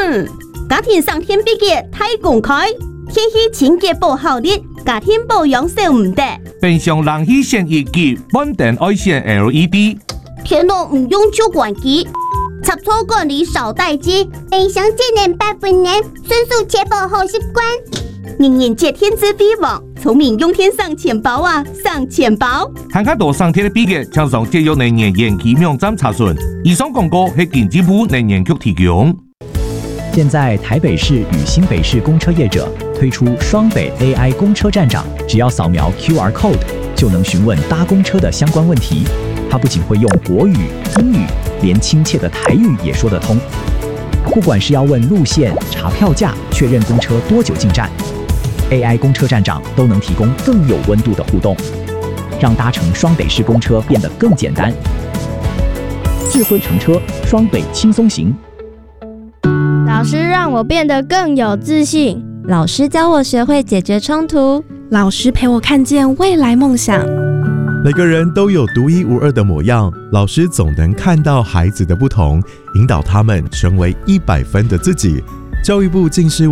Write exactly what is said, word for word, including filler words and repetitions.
嗯，家庭上天笔记太公开，天气清洁保效率，家庭保养少唔得。 冰箱冷气显热机，稳定爱线 L E D。 天冷唔用旧关机，插座管理少待机。冰箱节能八分能，迅速确保好习惯。人人皆天资比网，聪明用天上钱包啊，上钱包。 看看多上天的笔记，请上节约能源研究网站查询。以上广告是经济部能源局提供。 现在台北市与新北市公车业者推出双北 A I 公车站长，只要扫描 Q R code 就能询问搭公车的相关问题。他不仅会用国语、英语，连亲切的台语也说得通。不管是要问路线、查票价、确认公车多久进站 ，A I 公车站长都能提供更有温度的互动，让搭乘双北市公车变得更简单。智慧乘车，双北轻松行。 老师让我变得更有自信， 老师教我学会解决冲突， 老师陪我看见未来梦想。 每个人都有独一无二的模样，老师总能看到孩子的不同，引导他们成为一百分的自己。教育部近视